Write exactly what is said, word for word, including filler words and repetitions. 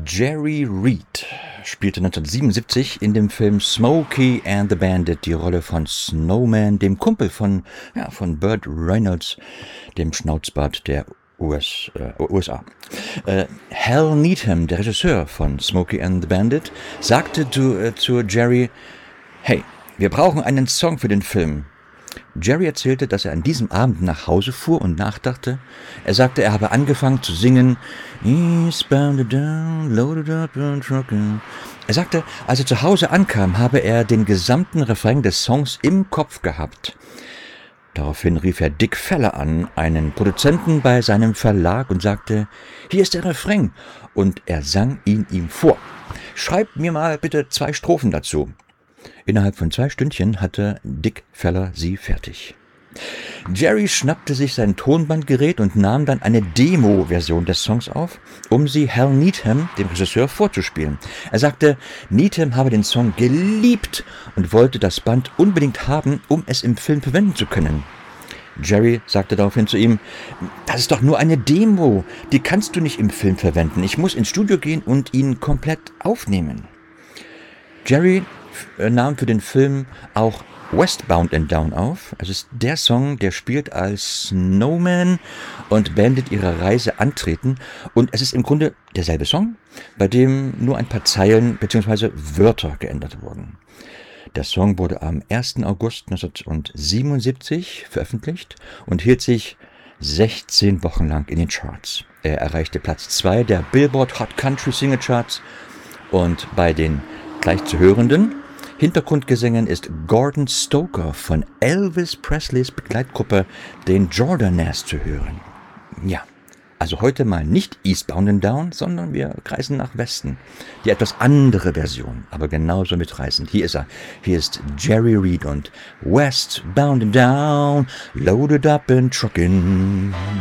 Jerry Reed spielte neunzehnhundertsiebenundsiebzig in dem Film Smokey and the Bandit die Rolle von Snowman, dem Kumpel von, ja, von Burt Reynolds, dem Schnauzbart der U S, äh, U S A. Äh, Hal Needham, der Regisseur von Smokey and the Bandit, sagte zu, äh, zu Jerry, hey, wir brauchen einen Song für den Film. Jerry erzählte, dass er an diesem Abend nach Hause fuhr und nachdachte. Er sagte, er habe angefangen zu singen. Eastbound down, loaded up and trucking. Er sagte, als er zu Hause ankam, habe er den gesamten Refrain des Songs im Kopf gehabt. Daraufhin rief er Dick Feller an, einen Produzenten bei seinem Verlag, und sagte, hier ist der Refrain. Und er sang ihn ihm vor. Schreib mir mal bitte zwei Strophen dazu. Innerhalb von zwei Stündchen hatte Dick Feller sie fertig. Jerry schnappte sich sein Tonbandgerät und nahm dann eine Demo-Version des Songs auf, um sie Hal Needham, dem Regisseur, vorzuspielen. Er sagte, Needham habe den Song geliebt und wollte das Band unbedingt haben, um es im Film verwenden zu können. Jerry sagte daraufhin zu ihm, das ist doch nur eine Demo, die kannst du nicht im Film verwenden. Ich muss ins Studio gehen und ihn komplett aufnehmen. Jerry nahm für den Film auch Westbound and Down auf. Es ist der Song, der spielt, als Snowman und Bandit ihre Reise antreten. Und es ist im Grunde derselbe Song, bei dem nur ein paar Zeilen bzw. Wörter geändert wurden. Der Song wurde am ersten August neunzehnhundertsiebenundsiebzig veröffentlicht und hielt sich sechzehn Wochen lang in den Charts. Er erreichte Platz zwei der Billboard Hot Country Single Charts, und bei den gleich zu hörenden Hintergrundgesängen ist Gordon Stoker von Elvis Presleys Begleitgruppe, den Jordanaires, zu hören. Ja, also heute mal nicht Eastbound and Down, sondern wir reisen nach Westen. Die etwas andere Version, aber genauso mitreißend. Hier ist er. Hier ist Jerry Reed und Westbound and Down, loaded up in truckin'.